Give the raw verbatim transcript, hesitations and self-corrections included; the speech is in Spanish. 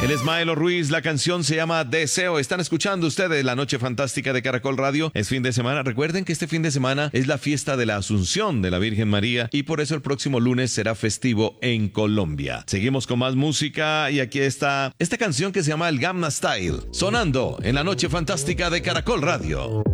Él es Maelo Ruiz, la canción se llama Deseo. Están escuchando ustedes La Noche Fantástica de Caracol Radio. Es fin de semana. Recuerden que este fin de semana es la fiesta de la Asunción de la Virgen María y por eso el próximo lunes será festivo en Colombia. Seguimos con más música y aquí está esta canción que se llama El Gangnam Style, sonando en La Noche Fantástica de Caracol Radio.